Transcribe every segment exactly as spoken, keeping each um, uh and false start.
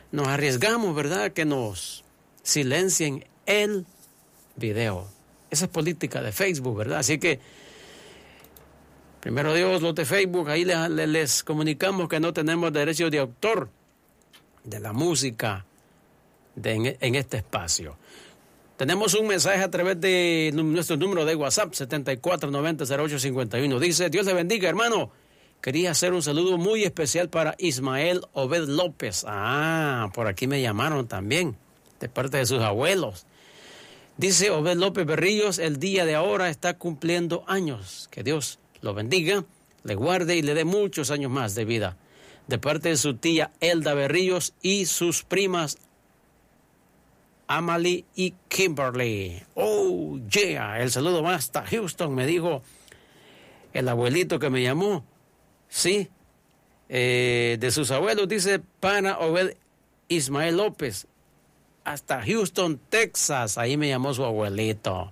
nos arriesgamos, ¿verdad?, que nos silencien el video. Esa es política de Facebook, ¿verdad? Así que, primero Dios, los de Facebook, ahí les, les comunicamos que no tenemos derechos de autor de la música de en, en este espacio. Tenemos un mensaje a través de nuestro número de WhatsApp, setenta y cuatro noventa cero ocho cincuenta y uno. Dice, Dios le bendiga, hermano. Quería hacer un saludo muy especial para Ismael Obed López. Ah, por aquí me llamaron también, de parte de sus abuelos. Dice Obed López Berríos, el día de ahora está cumpliendo años. Que Dios lo bendiga, le guarde y le dé muchos años más de vida. De parte de su tía Elda Berríos y sus primas Amalie y Kimberly. Oh, yeah. El saludo va hasta Houston, me dijo el abuelito que me llamó. Sí. Eh, de sus abuelos, dice, para Obed Ismael López. Hasta Houston, Texas. Ahí me llamó su abuelito.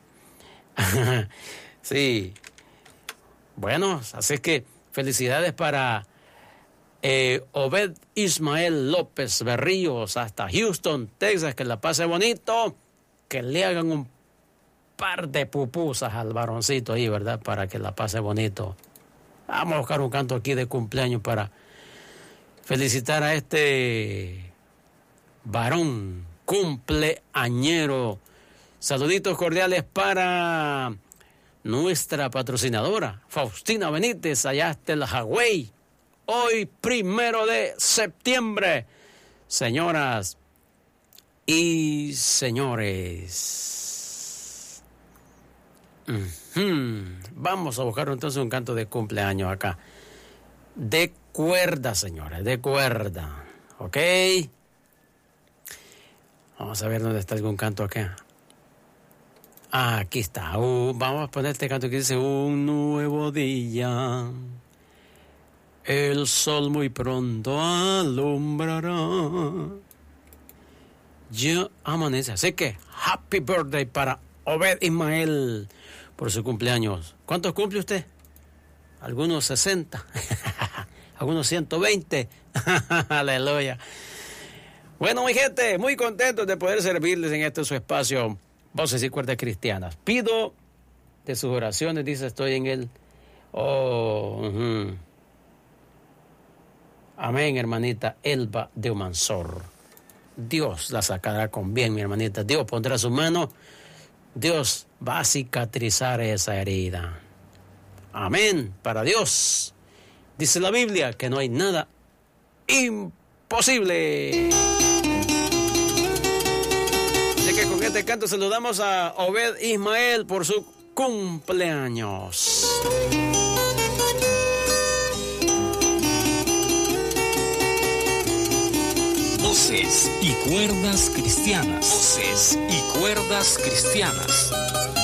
Sí. Bueno, así es que felicidades para Eh, Obed Ismael López Berríos hasta Houston, Texas, que la pase bonito, que le hagan un par de pupusas al varoncito ahí, ¿verdad? Para que la pase bonito. Vamos a buscar un canto aquí de cumpleaños para felicitar a este varón cumpleañero. Saluditos cordiales para nuestra patrocinadora, Faustina Benítez, allá hasta el Hawái. Hoy, primero de septiembre, señoras y señores. Uh-huh. Vamos a buscar entonces un canto de cumpleaños acá. De cuerda, señores, de cuerda. ¿Ok? Vamos a ver dónde está algún canto acá. Ah, aquí está. Uh, vamos a poner este canto que dice, un nuevo día. El sol muy pronto alumbrará. Ya amanece. Así que, happy birthday para Obed Ismael por su cumpleaños. ¿Cuántos cumple usted? Algunos sesenta. Algunos ciento veinte. Aleluya. Bueno, mi gente, muy contentos de poder servirles en este su espacio, Voces y Cuerdas Cristianas. Pido de sus oraciones, dice, estoy en el... Oh... Uh-huh. Amén, hermanita Elba de Humansor. Dios la sacará con bien, mi hermanita. Dios pondrá su mano. Dios va a cicatrizar esa herida. Amén, para Dios. Dice la Biblia que no hay nada imposible. Así que con este canto saludamos a Obed Ismael por su cumpleaños. Voces y Cuerdas Cristianas. Voces y Cuerdas Cristianas.